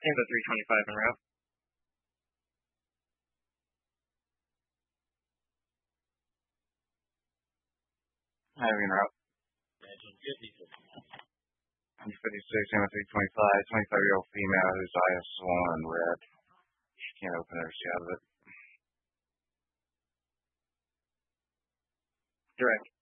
the 325 en route. Hiring route. 156, and a 325, 25-year-old female whose eye is swollen and red. She can't open it or see out of it. Direct.